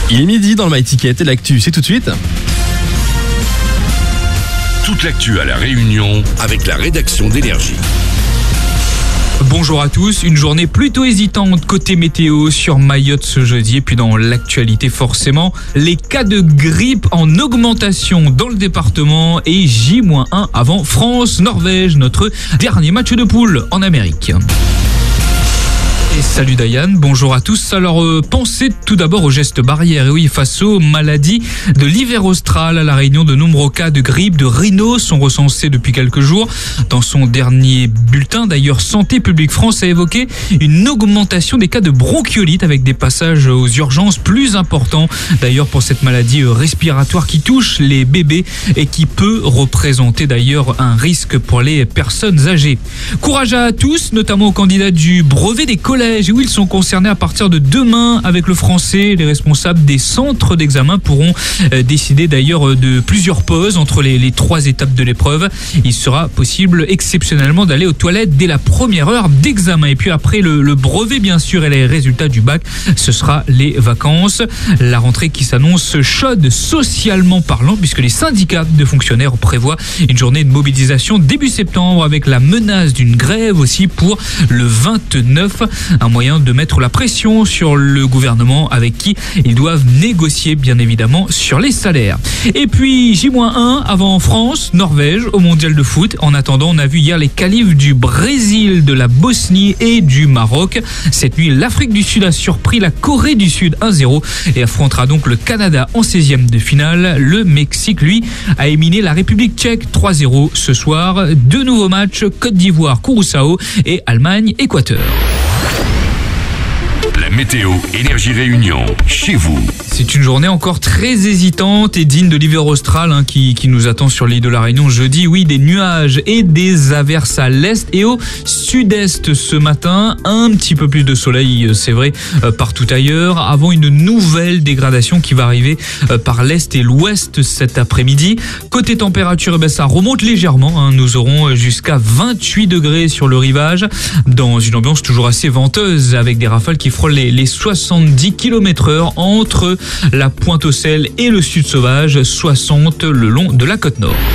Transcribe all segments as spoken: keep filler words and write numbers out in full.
Il est midi dans le My Ticket et l'actu, c'est tout de suite. Toute l'actu à La Réunion avec la rédaction d'Énergie. Bonjour à tous, une journée plutôt hésitante côté météo sur Mayotte ce jeudi. Et puis dans l'actualité forcément, les cas de grippe en augmentation dans le département et J un avant France-Norvège, notre dernier match de poule en Amérique. Et salut Diane, bonjour à tous. Alors euh, pensez tout d'abord aux gestes barrières. Et oui, face aux maladies de l'hiver austral à La Réunion, de nombreux cas de grippe, de rhino sont recensés depuis quelques jours. Dans son dernier bulletin, d'ailleurs, Santé publique France a évoqué une augmentation des cas de bronchiolite avec des passages aux urgences plus importants. D'ailleurs, pour cette maladie respiratoire qui touche les bébés et qui peut représenter d'ailleurs un risque pour les personnes âgées. Courage à tous, notamment aux candidats du brevet des collèges. Et où ils sont concernés à partir de demain avec le français. Les responsables des centres d'examen pourront euh, décider d'ailleurs de plusieurs pauses entre les, les trois étapes de l'épreuve. Il sera possible exceptionnellement d'aller aux toilettes dès la première heure d'examen. Et puis après le, le brevet bien sûr et les résultats du bac, ce sera les vacances. La rentrée qui s'annonce chaude socialement parlant puisque les syndicats de fonctionnaires prévoient une journée de mobilisation début septembre avec la menace d'une grève aussi pour le vingt-neuf. Un moyen de mettre la pression sur le gouvernement avec qui ils doivent négocier bien évidemment sur les salaires. Et puis J un avant France, Norvège au mondial de foot. En attendant, on a vu hier les qualifs du Brésil, de la Bosnie et du Maroc. Cette nuit, l'Afrique du Sud a surpris la Corée du Sud un zéro et affrontera donc le Canada en seizième de finale. Le Mexique, lui, a éliminé la République tchèque trois zéro ce soir. Deux nouveaux matchs, Côte d'Ivoire, Curaçao et Allemagne-Équateur. La météo Énergie Réunion, chez vous. C'est une journée encore très hésitante et digne de l'hiver austral hein, qui, qui nous attend sur l'île de la Réunion jeudi. Oui, des nuages et des averses à l'est et au sud-est ce matin. Un petit peu plus de soleil, c'est vrai, euh, partout ailleurs, avant une nouvelle dégradation qui va arriver euh, par l'est et l'ouest cet après-midi. Côté température, eh ben, ça remonte légèrement. Hein. Nous aurons jusqu'à vingt-huit degrés sur le rivage, dans une ambiance toujours assez venteuse, avec des rafales qui frôlent les, les soixante-dix kilomètres heure entre la Pointe-aux-Sel et le Sud Sauvage, soixante le long de la côte nord.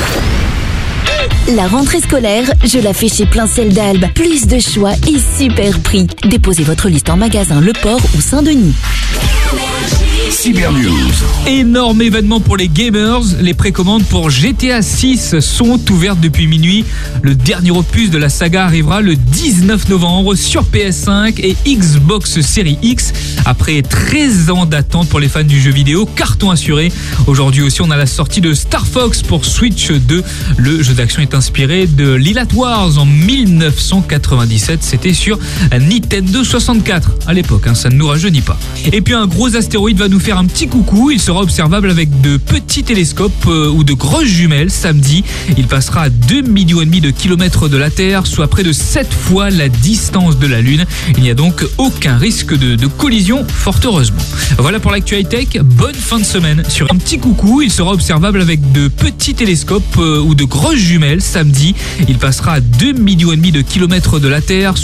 La rentrée scolaire, je la fais chez Plein Ciel d'Albe. Plus de choix et super prix. Déposez votre liste en magasin Le Port ou Saint-Denis. Cyber News. Énorme événement pour les gamers. Les précommandes pour G T A six sont ouvertes depuis minuit. Le dernier opus de la saga arrivera le dix-neuf novembre sur P S cinq et Xbox Series X. Après treize ans d'attente pour les fans du jeu vidéo, carton assuré. Aujourd'hui aussi, on a la sortie de Star Fox pour Switch deux. Le jeu d'action est inspiré de Lylat Wars en mille neuf cent quatre-vingt-dix-sept. C'était sur Nintendo soixante-quatre à l'époque, hein, ça ne nous rajeunit pas. Et puis un gros astéroïde va nous faire un petit coucou. Il sera observable avec de petits télescopes euh, ou de grosses jumelles samedi. Il passera à deux millions et demi de kilomètres de la Terre, soit près de sept fois la distance de la Lune. Il n'y a donc aucun risque de, de collision, fort heureusement. Voilà pour l'actu high-tech. Bonne fin de semaine. Sur un petit coucou, il sera observable avec de petits télescopes euh, ou de grosses jumelles samedi. Il passera à deux millions et demi de kilomètres de la Terre,